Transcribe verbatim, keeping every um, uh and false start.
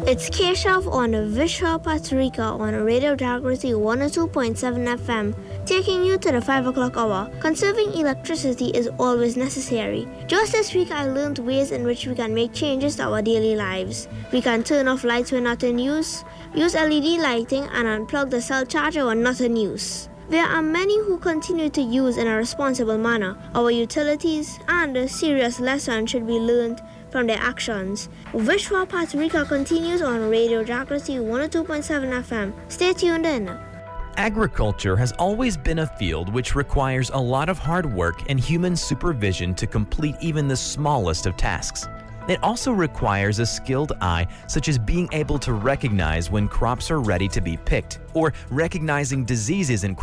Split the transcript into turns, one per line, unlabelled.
It's Keshav on Vishwa Patrika on Radio Jagrati one oh two point seven F M, taking you to the five o'clock hour. Conserving electricity is always necessary. Just this week I learned ways in which we can make changes to our daily lives. We can turn off lights when not in use, use L E D lighting, and unplug the cell charger when not in use. There are many who continue to use in a responsible manner our utilities, and a serious lesson should be learned from their actions. Vishwa Patrika continues on Radio Jagrati one oh two point seven F M. Stay tuned in.
Agriculture has always been a field which requires a lot of hard work and human supervision to complete even the smallest of tasks. It also requires a skilled eye, such as being able to recognize when crops are ready to be picked, or recognizing diseases in